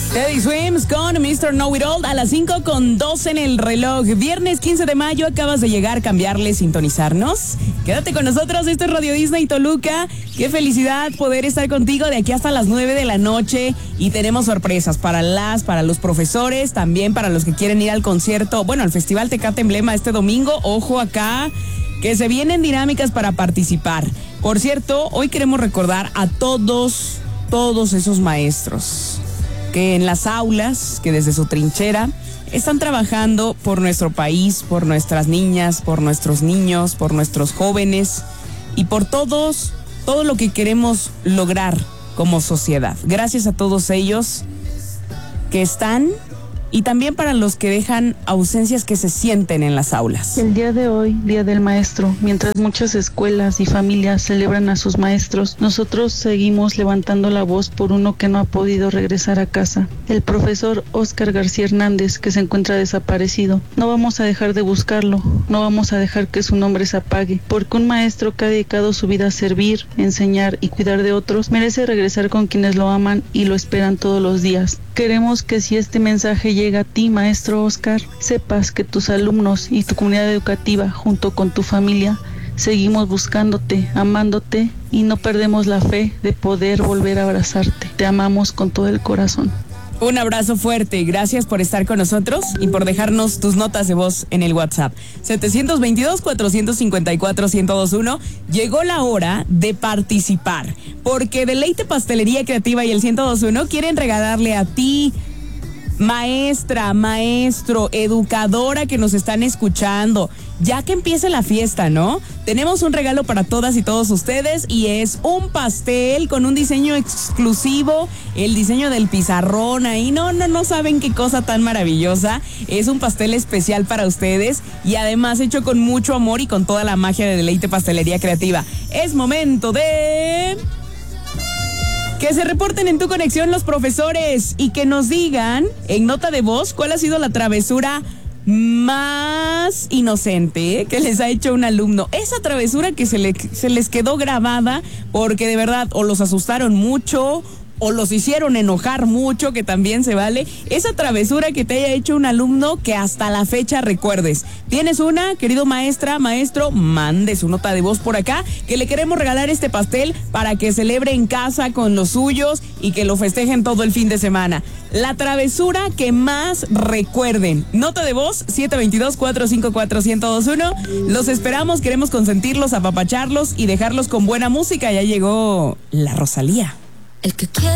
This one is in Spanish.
Teddy Swims con Mr. Know It All a las 5:12 en el reloj. Viernes 15 de mayo, acabas de llegar, cambiarle, sintonizarnos. Quédate con nosotros, esto es Radio Disney Toluca. Qué felicidad poder estar contigo de aquí hasta las 9 de la noche. Y tenemos sorpresas para los profesores, también para los que quieren ir al concierto, bueno, al Festival Tecate Emblema este domingo. Ojo acá, que se vienen dinámicas para participar. Por cierto, hoy queremos recordar a todos esos maestros que en las aulas, que desde su trinchera, están trabajando por nuestro país, por nuestras niñas, por nuestros niños, por nuestros jóvenes y por todo lo que queremos lograr como sociedad. Gracias a todos ellos que están y también para los que dejan ausencias que se sienten en las aulas. El día de hoy, Día del Maestro, mientras muchas escuelas y familias celebran a sus maestros, nosotros seguimos levantando la voz por uno que no ha podido regresar a casa, el profesor Óscar García Hernández, que se encuentra desaparecido. No vamos a dejar de buscarlo, no vamos a dejar que su nombre se apague, porque un maestro que ha dedicado su vida a servir, enseñar y cuidar de otros, merece regresar con quienes lo aman y lo esperan todos los días. Queremos que si este mensaje llega a ti, maestro Óscar, sepas que tus alumnos y tu comunidad educativa, junto con tu familia, seguimos buscándote, amándote y no perdemos la fe de poder volver a abrazarte. Te amamos con todo el corazón. Un abrazo fuerte, gracias por estar con nosotros y por dejarnos tus notas de voz en el WhatsApp. 722-454-1021. Llegó la hora de participar, porque Deleite Pastelería Creativa y el 1021 quieren regalarle a ti, maestra, maestro, educadora que nos están escuchando, ya que empiece la fiesta, ¿no? Tenemos un regalo para todas y todos ustedes y es un pastel con un diseño exclusivo, el diseño del pizarrón ahí, no saben qué cosa tan maravillosa. Es un pastel especial para ustedes y además hecho con mucho amor y con toda la magia de Deleite Pastelería Creativa. Es momento de que se reporten en tu conexión los profesores y que nos digan en nota de voz cuál ha sido la travesura más inocente que les ha hecho un alumno. Esa travesura que se les quedó grabada porque de verdad o los asustaron mucho o los hicieron enojar mucho, que también se vale. Esa travesura que te haya hecho un alumno que hasta la fecha recuerdes. ¿Tienes una, querido maestro? Mande su nota de voz por acá, que le queremos regalar este pastel para que celebre en casa con los suyos y que lo festejen todo el fin de semana. La travesura que más recuerden. Nota de voz 722-454-1021. Los esperamos, queremos consentirlos, apapacharlos y dejarlos con buena música. Ya llegó la Rosalía. El que quiere